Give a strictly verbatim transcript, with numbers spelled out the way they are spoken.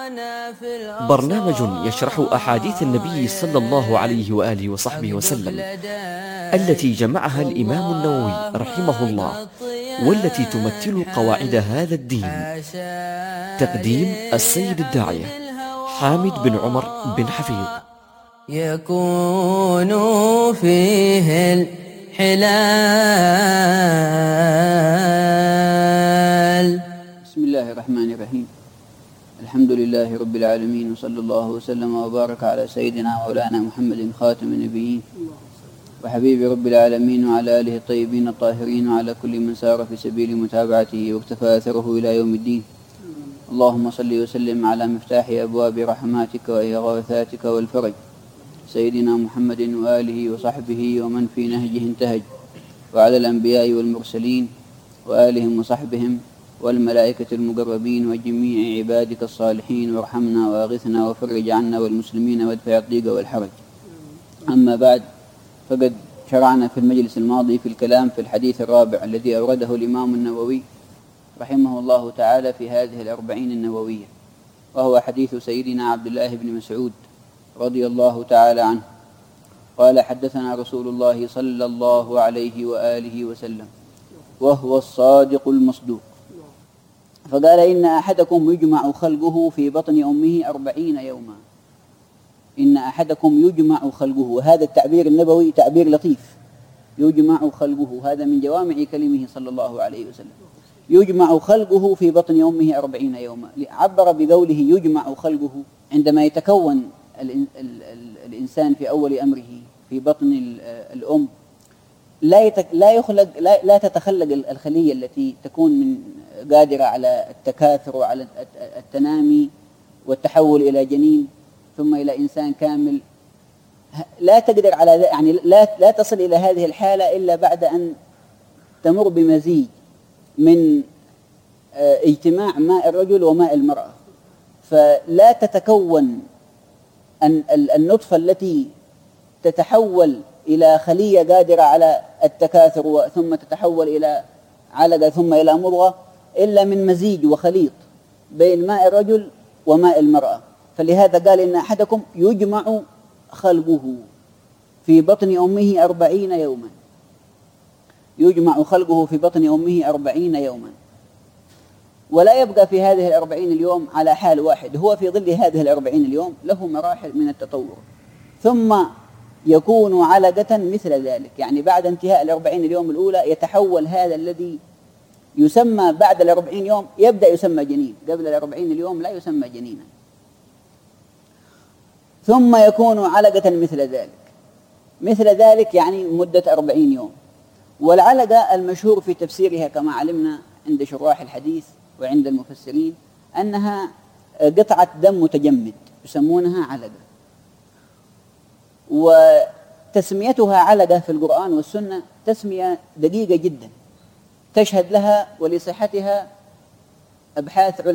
برنامج يشرح أحاديث النبي صلى الله عليه وآله وصحبه وسلم التي جمعها الإمام النووي رحمه الله، والتي تمثل قواعد هذا الدين. تقديم السيد الداعية حامد بن عمر بن حفيظ. يكون فيه الحلال. بسم الله الرحمن الرحيم. الحمد لله رب العالمين، وصلى الله وسلم وبارك على سيدنا مولانا محمد خاتم النبيين وحبيب رب العالمين، وعلى آله الطيبين الطاهرين، وعلى كل من سار في سبيل متابعته واقتفى أثره إلى يوم الدين. اللهم صل وسلم على مفتاح أبواب رحماتك وإغاثاتك والفرج، سيدنا محمد وآله وصحبه ومن في نهجه انتهج، وعلى الأنبياء والمرسلين وآلهم وصحبهم والملائكة المقربين وجميع عبادك الصالحين، وارحمنا واغثنا وفرج عنا والمسلمين وادفع الضيق والحرج. أما بعد، فقد شرعنا في المجلس الماضي في الكلام في الحديث الرابع الذي أورده الإمام النووي رحمه الله تعالى في هذه الأربعين النووية، وهو حديث سيدنا عبد الله بن مسعود رضي الله تعالى عنه قال: حدثنا رسول الله صلى الله عليه وآله وسلم وهو الصادق المصدوق، فقال: إن أحدكم يجمع خلقه في بطن أمه أربعين يوما. إن أحدكم يجمع خلقه، وهذا التعبير النبوي تعبير لطيف، يجمع خلقه، هذا من جوامع كلمه صلى الله عليه وسلم. يجمع خلقه في بطن أمه أربعين يوما، عبر بقوله يجمع خلقه عندما يتكون الإنسان في أول أمره في بطن الأم، لا لا يخلق لا, لا تتخلق الخلية التي تكون من قادرة على التكاثر وعلى التنامي والتحول إلى جنين ثم إلى إنسان كامل. لا تقدر على يعني لا لا تصل إلى هذه الحالة إلا بعد أن تمر بمزيج من اجتماع ماء الرجل وماء المرأة، فلا تتكون النطفة التي تتحول إلى خلية قادرة على التكاثر ثم تتحول إلى علقة ثم إلى مضغة إلا من مزيج وخليط بين ماء الرجل وماء المرأة. فلهذا قال: إن أحدكم يجمع خلقه في بطن أمه أربعين يوما. يجمع خلقه في بطن أمه أربعين يوما، ولا يبقى في هذه الأربعين اليوم على حال واحد، هو في ظل هذه الأربعين اليوم له مراحل من التطور، ثم يكون علقة مثل ذلك، يعني بعد انتهاء الأربعين اليوم الأولى يتحول هذا الذي يسمى بعد الأربعين يوم يبدأ يسمى جنين، قبل الأربعين اليوم لا يسمى جنينا، ثم يكون علقة مثل ذلك مثل ذلك يعني مدة أربعين يوم. والعلقة المشهور في تفسيرها كما علمنا عند شراح الحديث وعند المفسرين أنها قطعة دم متجمد يسمونها علقة، وتسميتها علقة في القرآن والسنة تسمية دقيقة جدا تشهد لها ولصحتها أبحاث علماء